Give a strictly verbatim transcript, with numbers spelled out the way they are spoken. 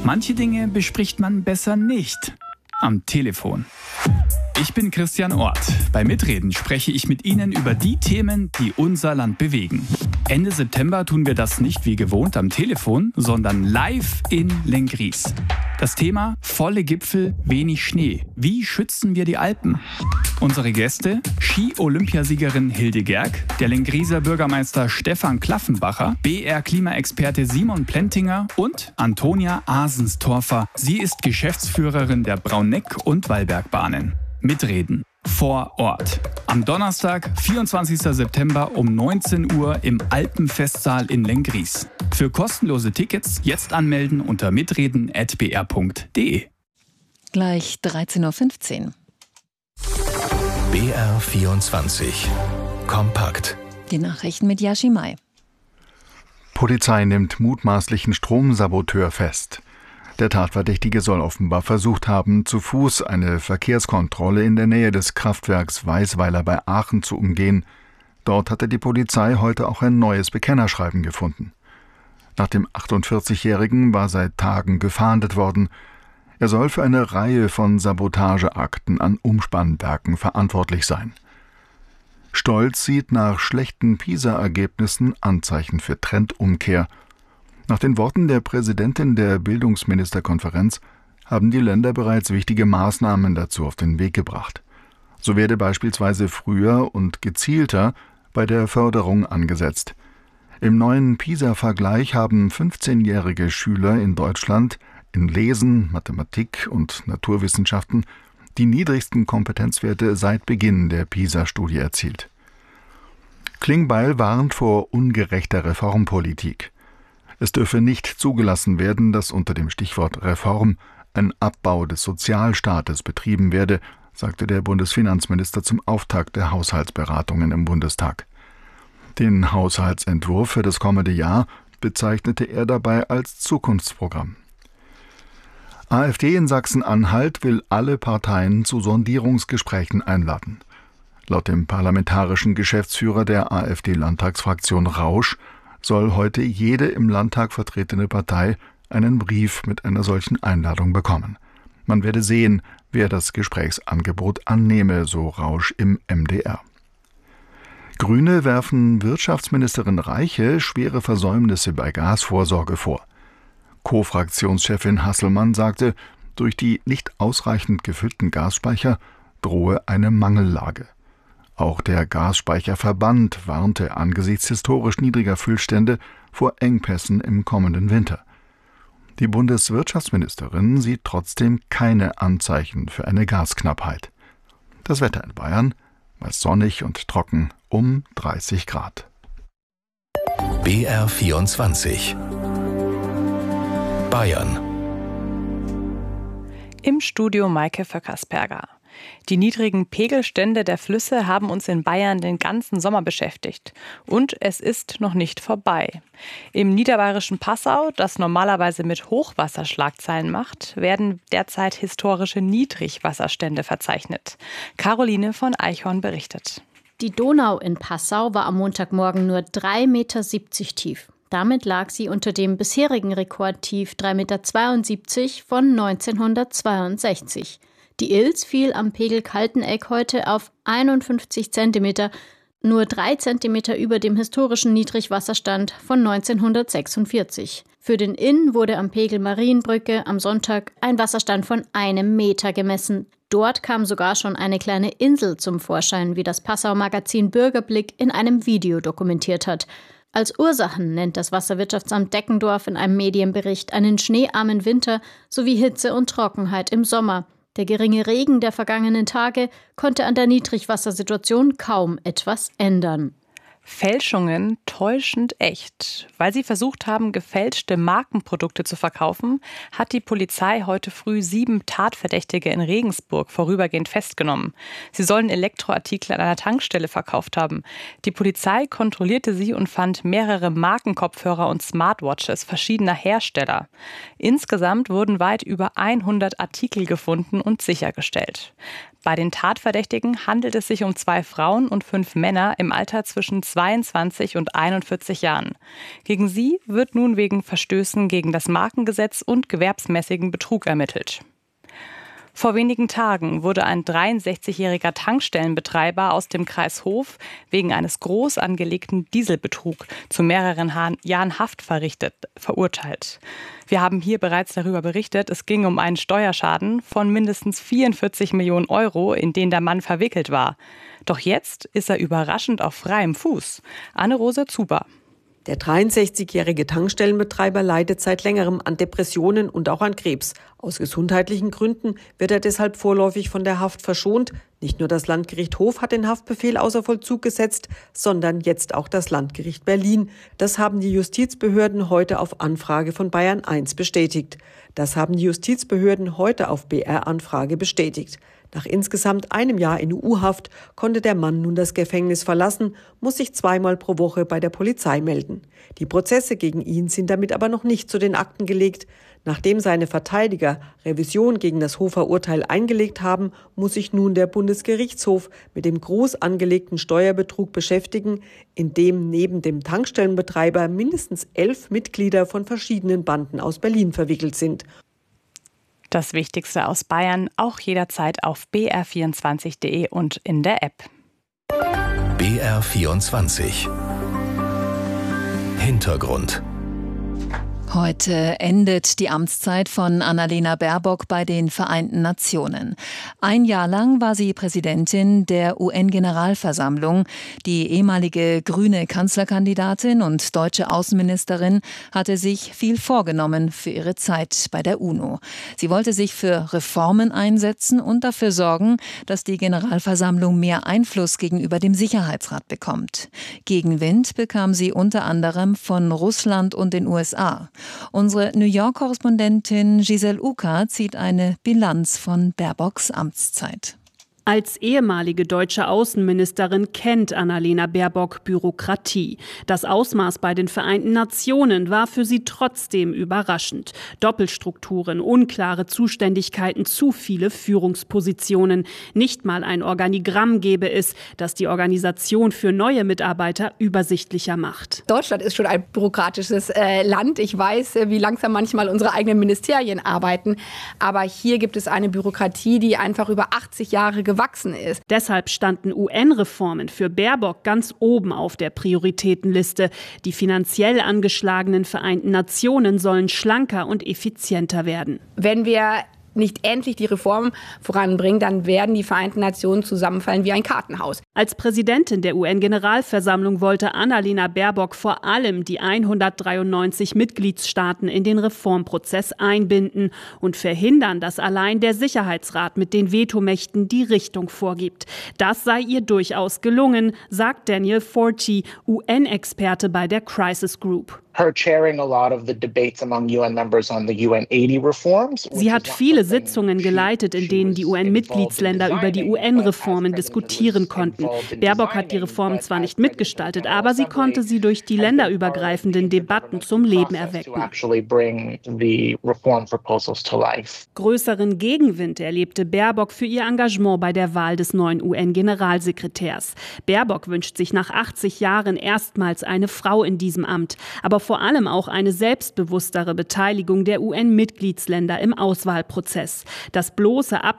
Manche Dinge bespricht man besser nicht am Telefon. Ich bin Christian Orth. Bei Mitreden spreche ich mit Ihnen über die Themen, die unser Land bewegen. Ende September tun wir das nicht wie gewohnt am Telefon, sondern live in Lenggries. Das Thema: volle Gipfel, wenig Schnee. Wie schützen wir die Alpen? Unsere Gäste: Ski-Olympiasiegerin Hilde Gerg, der Lengrieser Bürgermeister Stefan Klaffenbacher, B R-Klimaexperte Simon Plentinger und Antonia Asenstorfer. Sie ist Geschäftsführerin der Brauneck- und Wallbergbahnen. Mitreden vor Ort. Am Donnerstag, vierundzwanzigsten September um neunzehn Uhr im Alpenfestsaal in Lenggries. Für kostenlose Tickets jetzt anmelden unter mitreden at b r punkt d e. Gleich dreizehn Uhr fünfzehn. B R vierundzwanzig. Kompakt. Die Nachrichten mit Yashi Mai. Polizei nimmt mutmaßlichen Stromsaboteur fest. Der Tatverdächtige soll offenbar versucht haben, zu Fuß eine Verkehrskontrolle in der Nähe des Kraftwerks Weißweiler bei Aachen zu umgehen. Dort hatte die Polizei heute auch ein neues Bekennerschreiben gefunden. Nach dem achtundvierzigjährigen war seit Tagen gefahndet worden. Er soll für eine Reihe von Sabotageakten an Umspannwerken verantwortlich sein. Stolz sieht nach schlechten PISA-Ergebnissen Anzeichen für Trendumkehr. Nach den Worten der Präsidentin der Bildungsministerkonferenz haben die Länder bereits wichtige Maßnahmen dazu auf den Weg gebracht. So werde beispielsweise früher und gezielter bei der Förderung angesetzt. Im neuen PISA-Vergleich haben fünfzehnjährige Schüler in Deutschland in Lesen, Mathematik und Naturwissenschaften die niedrigsten Kompetenzwerte seit Beginn der PISA-Studie erzielt. Klingbeil warnt vor ungerechter Reformpolitik. Es dürfe nicht zugelassen werden, dass unter dem Stichwort Reform ein Abbau des Sozialstaates betrieben werde, sagte der Bundesfinanzminister zum Auftakt der Haushaltsberatungen im Bundestag. Den Haushaltsentwurf für das kommende Jahr bezeichnete er dabei als Zukunftsprogramm. AfD in Sachsen-Anhalt will alle Parteien zu Sondierungsgesprächen einladen. Laut dem parlamentarischen Geschäftsführer der AfD-Landtagsfraktion Rausch soll heute jede im Landtag vertretene Partei einen Brief mit einer solchen Einladung bekommen. Man werde sehen, wer das Gesprächsangebot annehme, so Rausch im M D R. Grüne werfen Wirtschaftsministerin Reiche schwere Versäumnisse bei Gasvorsorge vor. Co-Fraktionschefin Hasselmann sagte, durch die nicht ausreichend gefüllten Gasspeicher drohe eine Mangellage. Auch der Gasspeicherverband warnte angesichts historisch niedriger Füllstände vor Engpässen im kommenden Winter. Die Bundeswirtschaftsministerin sieht trotzdem keine Anzeichen für eine Gasknappheit. Das Wetter in Bayern: meist sonnig und trocken um dreißig Grad. B R vierundzwanzig. Bayern. Im Studio Maike Vöckersperger. Die niedrigen Pegelstände der Flüsse haben uns in Bayern den ganzen Sommer beschäftigt. Und es ist noch nicht vorbei. Im niederbayerischen Passau, das normalerweise mit Hochwasserschlagzeilen macht, werden derzeit historische Niedrigwasserstände verzeichnet. Caroline von Eichhorn berichtet. Die Donau in Passau war am Montagmorgen nur drei Komma siebzig Meter tief. Damit lag sie unter dem bisherigen Rekordtief drei Komma zweiundsiebzig Meter von neunzehnhundertzweiundsechzig. Die Ilz fiel am Pegel Kalteneck heute auf einundfünfzig Zentimeter, nur drei Zentimeter über dem historischen Niedrigwasserstand von neunzehnhundertsechsundvierzig. Für den Inn wurde am Pegel Marienbrücke am Sonntag ein Wasserstand von einem Meter gemessen. Dort kam sogar schon eine kleine Insel zum Vorschein, wie das Passau-Magazin Bürgerblick in einem Video dokumentiert hat. Als Ursachen nennt das Wasserwirtschaftsamt Deckendorf in einem Medienbericht einen schneearmen Winter sowie Hitze und Trockenheit im Sommer. Der geringe Regen der vergangenen Tage konnte an der Niedrigwassersituation kaum etwas ändern. Fälschungen täuschend echt. Weil sie versucht haben, gefälschte Markenprodukte zu verkaufen, hat die Polizei heute früh sieben Tatverdächtige in Regensburg vorübergehend festgenommen. Sie sollen Elektroartikel an einer Tankstelle verkauft haben. Die Polizei kontrollierte sie und fand mehrere Markenkopfhörer und Smartwatches verschiedener Hersteller. Insgesamt wurden weit über hundert Artikel gefunden und sichergestellt. Bei den Tatverdächtigen handelt es sich um zwei Frauen und fünf Männer im Alter zwischen zweiundzwanzig und einundvierzig Jahren. Gegen sie wird nun wegen Verstößen gegen das Markengesetz und gewerbsmäßigen Betrug ermittelt. Vor wenigen Tagen wurde ein dreiundsechzigjähriger Tankstellenbetreiber aus dem Kreis Hof wegen eines groß angelegten Dieselbetrugs zu mehreren Jahren Haft verrichtet, verurteilt. Wir haben hier bereits darüber berichtet, es ging um einen Steuerschaden von mindestens vierundvierzig Millionen Euro, in den der Mann verwickelt war. Doch jetzt ist er überraschend auf freiem Fuß. Anne-Rose Zuber. Der dreiundsechzigjährige Tankstellenbetreiber leidet seit längerem an Depressionen und auch an Krebs. Aus gesundheitlichen Gründen wird er deshalb vorläufig von der Haft verschont. Nicht nur das Landgericht Hof hat den Haftbefehl außer Vollzug gesetzt, sondern jetzt auch das Landgericht Berlin. Das haben die Justizbehörden heute auf Anfrage von Bayern eins bestätigt. Das haben die Justizbehörden heute auf B R-Anfrage bestätigt. Nach insgesamt einem Jahr in U-Haft konnte der Mann nun das Gefängnis verlassen, muss sich zweimal pro Woche bei der Polizei melden. Die Prozesse gegen ihn sind damit aber noch nicht zu den Akten gelegt. Nachdem seine Verteidiger Revision gegen das Hofer Urteil eingelegt haben, muss sich nun der Bundesgerichtshof mit dem groß angelegten Steuerbetrug beschäftigen, in dem neben dem Tankstellenbetreiber mindestens elf Mitglieder von verschiedenen Banden aus Berlin verwickelt sind. Das Wichtigste aus Bayern auch jederzeit auf b r vierundzwanzig punkt d e und in der App. B R vierundzwanzig. Hintergrund. Heute endet die Amtszeit von Annalena Baerbock bei den Vereinten Nationen. Ein Jahr lang war sie Präsidentin der U N-Generalversammlung. Die ehemalige grüne Kanzlerkandidatin und deutsche Außenministerin hatte sich viel vorgenommen für ihre Zeit bei der UNO. Sie wollte sich für Reformen einsetzen und dafür sorgen, dass die Generalversammlung mehr Einfluss gegenüber dem Sicherheitsrat bekommt. Gegenwind bekam sie unter anderem von Russland und den U S A. Unsere New York-Korrespondentin Giselle Uka zieht eine Bilanz von Baerbocks Amtszeit. Als ehemalige deutsche Außenministerin kennt Annalena Baerbock Bürokratie. Das Ausmaß bei den Vereinten Nationen war für sie trotzdem überraschend. Doppelstrukturen, unklare Zuständigkeiten, zu viele Führungspositionen. Nicht mal ein Organigramm gäbe es, das die Organisation für neue Mitarbeiter übersichtlicher macht. Deutschland ist schon ein bürokratisches äh, Land. Ich weiß, äh, wie langsam manchmal unsere eigenen Ministerien arbeiten. Aber hier gibt es eine Bürokratie, die einfach über achtzig Jahre gewachsen ist. Deshalb standen U N-Reformen für Baerbock ganz oben auf der Prioritätenliste. Die finanziell angeschlagenen Vereinten Nationen sollen schlanker und effizienter werden. Wenn wir nicht endlich die Reform voranbringen, dann werden die Vereinten Nationen zusammenfallen wie ein Kartenhaus. Als Präsidentin der U N-Generalversammlung wollte Annalena Baerbock vor allem die hundertdreiundneunzig Mitgliedstaaten in den Reformprozess einbinden und verhindern, dass allein der Sicherheitsrat mit den Vetomächten die Richtung vorgibt. Das sei ihr durchaus gelungen, sagt Daniel Forti, U N-Experte bei der Crisis Group. Sie hat viele Sitzungen geleitet, in denen die U N-Mitgliedsländer über die U N-Reformen diskutieren konnten. Baerbock hat die Reformen zwar nicht mitgestaltet, aber sie konnte sie durch die länderübergreifenden Debatten zum Leben erwecken. Größeren Gegenwind erlebte Baerbock für ihr Engagement bei der Wahl des neuen U N-Generalsekretärs. Baerbock wünscht sich nach achtzig Jahren erstmals eine Frau in diesem Amt, aber vor allem auch eine selbstbewusstere Beteiligung der U N-Mitgliedsländer im Auswahlprozess. Das bloße